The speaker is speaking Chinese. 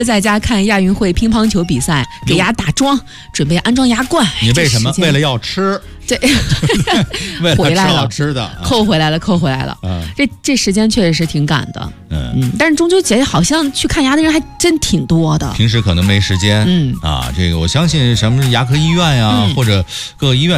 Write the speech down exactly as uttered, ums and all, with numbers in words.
在家看亚运会乒乓球比赛，给牙打桩，准备安装牙冠。 你为什么？为了要吃？ 这为了吃回来了好吃的， 扣回来了，扣回来了。 嗯， 这这时间确实是挺赶的。 嗯嗯，但是中秋节好像去看牙的人还真挺多的。 平时可能没时间。 嗯啊，这个我相信什么牙科医院呀， 嗯或者各个医院。